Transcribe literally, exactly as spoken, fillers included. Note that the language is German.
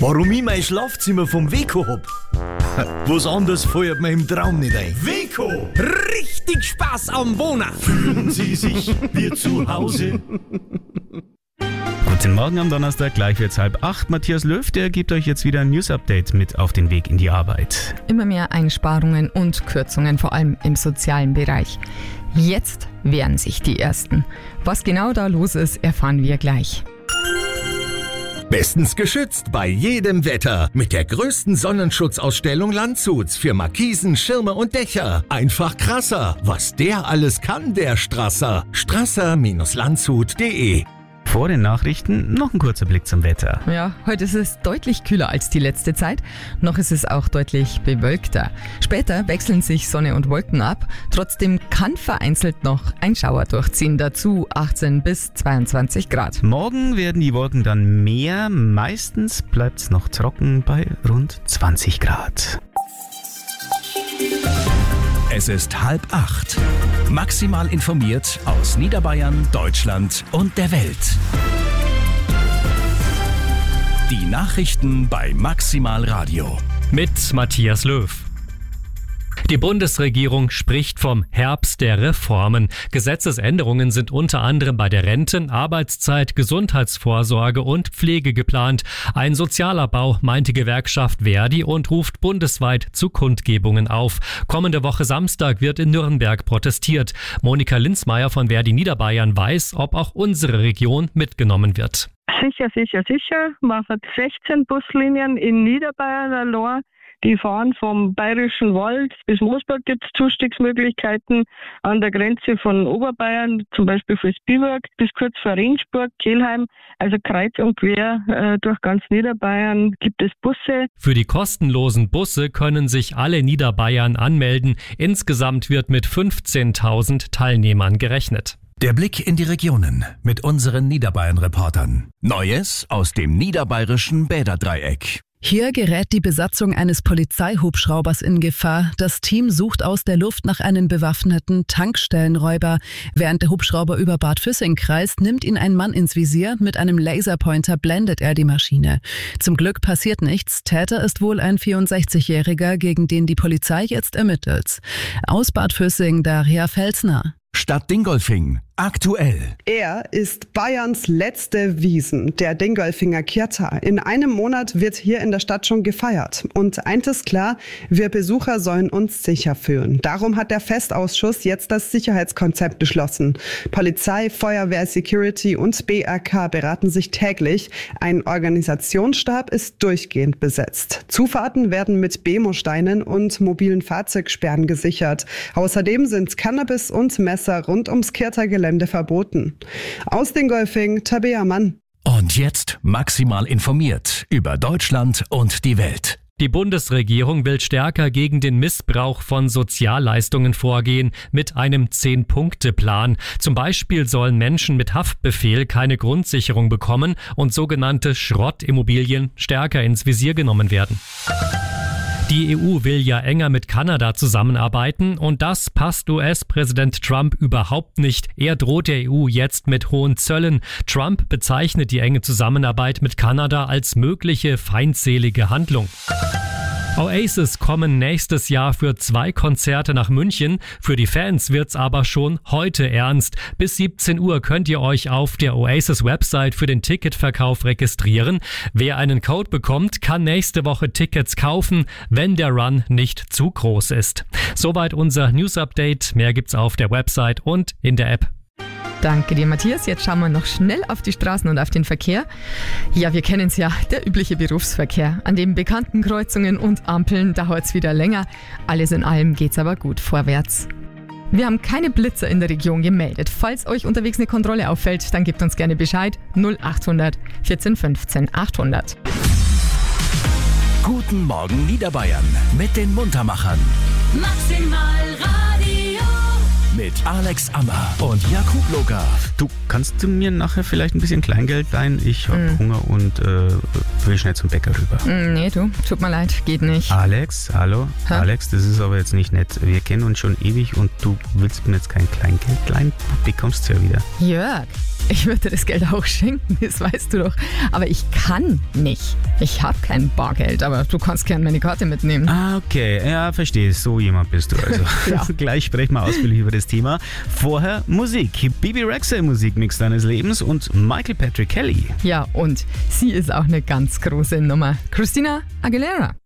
Warum ich mein Schlafzimmer vom Weco hab? Was anderes fällt mir im Traum nicht ein. Weco, richtig Spaß am Wohnen. Fühlen Sie sich wie zu Hause? Guten Morgen am Donnerstag, gleich wird's halb acht. Matthias Löw, der gibt euch jetzt wieder ein News-Update mit auf den Weg in die Arbeit. Immer mehr Einsparungen und Kürzungen, vor allem im sozialen Bereich. Jetzt wehren sich die Ersten. Was genau da los ist, erfahren wir gleich. Bestens geschützt bei jedem Wetter mit der größten Sonnenschutzausstellung Landshuts für Markisen, Schirme und Dächer. Einfach krasser, was der alles kann, der Strasser. strasser Landshut punkt de. Vor den Nachrichten noch ein kurzer Blick zum Wetter. Ja, heute ist es deutlich kühler als die letzte Zeit. Noch ist es auch deutlich bewölkter. Später wechseln sich Sonne und Wolken ab. Trotzdem kann vereinzelt noch ein Schauer durchziehen. Dazu achtzehn bis zweiundzwanzig Grad. Morgen werden die Wolken dann mehr. Meistens bleibt's noch trocken bei rund zwanzig Grad. Es ist halb acht. Maximal informiert aus Niederbayern, Deutschland und der Welt. Die Nachrichten bei Maximal Radio. Mit Matthias Löw. Die Bundesregierung spricht vom Herbst der Reformen. Gesetzesänderungen sind unter anderem bei der Renten-, Arbeitszeit-, Gesundheitsvorsorge und Pflege geplant. Ein sozialer Bau, meint die Gewerkschaft Verdi und ruft bundesweit zu Kundgebungen auf. Kommende Woche Samstag wird in Nürnberg protestiert. Monika Linzmeier von Verdi Niederbayern weiß, ob auch unsere Region mitgenommen wird. Sicher, sicher, sicher. Man hat sechzehn Buslinien in Niederbayern allein. Die fahren vom Bayerischen Wald bis Moosburg, gibt es Zustiegsmöglichkeiten. An der Grenze von Oberbayern, zum Beispiel für Spielberg, bis kurz vor Regensburg, Kelheim. Also kreuz und quer äh, durch ganz Niederbayern gibt es Busse. Für die kostenlosen Busse können sich alle Niederbayern anmelden. Insgesamt wird mit fünfzehntausend Teilnehmern gerechnet. Der Blick in die Regionen mit unseren Niederbayern-Reportern. Neues aus dem niederbayerischen Bäderdreieck. Hier gerät die Besatzung eines Polizeihubschraubers in Gefahr. Das Team sucht aus der Luft nach einem bewaffneten Tankstellenräuber. Während der Hubschrauber über Bad Füssing kreist, nimmt ihn ein Mann ins Visier. Mit einem Laserpointer blendet er die Maschine. Zum Glück passiert nichts. Täter ist wohl ein vierundsechzigjähriger, gegen den die Polizei jetzt ermittelt. Aus Bad Füssing, Daria Felsner. Stadt Dingolfing. Aktuell. Er ist Bayerns letzte Wiesn, der Dingolfinger Kirta. In einem Monat wird hier in der Stadt schon gefeiert. Und eins ist klar, wir Besucher sollen uns sicher fühlen. Darum hat der Festausschuss jetzt das Sicherheitskonzept beschlossen. Polizei, Feuerwehr, Security und B R K beraten sich täglich. Ein Organisationsstab ist durchgehend besetzt. Zufahrten werden mit Bemosteinen und mobilen Fahrzeugsperren gesichert. Außerdem sind Cannabis und Messer rund ums Kirta-Gelände verboten. Aus Dingolfing, Tabea Mann. Und jetzt maximal informiert über Deutschland und die Welt. Die Bundesregierung will stärker gegen den Missbrauch von Sozialleistungen vorgehen mit einem Zehn-Punkte-Plan. Zum Beispiel sollen Menschen mit Haftbefehl keine Grundsicherung bekommen und sogenannte Schrottimmobilien stärker ins Visier genommen werden. Die E U will ja enger mit Kanada zusammenarbeiten und das passt U S-Präsident Trump überhaupt nicht. Er droht der E U jetzt mit hohen Zöllen. Trump bezeichnet die enge Zusammenarbeit mit Kanada als mögliche feindselige Handlung. Oasis kommen nächstes Jahr für zwei Konzerte nach München. Für die Fans wird's aber schon heute ernst. Bis siebzehn Uhr könnt ihr euch auf der Oasis-Website für den Ticketverkauf registrieren. Wer einen Code bekommt, kann nächste Woche Tickets kaufen, wenn der Run nicht zu groß ist. Soweit unser News-Update. Mehr gibt's auf der Website und in der App. Danke dir, Matthias. Jetzt schauen wir noch schnell auf die Straßen und auf den Verkehr. Ja, wir kennen es ja, der übliche Berufsverkehr. An den bekannten Kreuzungen und Ampeln dauert es wieder länger. Alles in allem geht's aber gut vorwärts. Wir haben keine Blitzer in der Region gemeldet. Falls euch unterwegs eine Kontrolle auffällt, dann gebt uns gerne Bescheid. null achthundert vierzehn fünfzehn achthundert. Guten Morgen Niederbayern mit den Muntermachern. Maximal Radio. mit Alex Ammer und Jakub Loga. Du, kannst du mir nachher vielleicht ein bisschen Kleingeld leihen? Ich habe mm. Hunger und äh, will schnell zum Bäcker rüber. Mm, nee, du, tut mir leid, geht nicht. Alex, hallo? Hä? Alex, das ist aber jetzt nicht nett. Wir kennen uns schon ewig und du willst mir jetzt kein Kleingeld leihen? Du bekommst es ja wieder. Jörg, ich würde dir das Geld auch schenken, das weißt du doch. Aber ich kann nicht. Ich habe kein Bargeld, aber du kannst gerne meine Karte mitnehmen. Ah, okay. Ja, verstehe. So jemand bist du also. Ja. Gleich sprechen wir ausführlich über das Thema. Vorher Musik. Bebe Rexha, Musikmix deines Lebens und Michael Patrick Kelly. Ja, und sie ist auch eine ganz große Nummer. Christina Aguilera.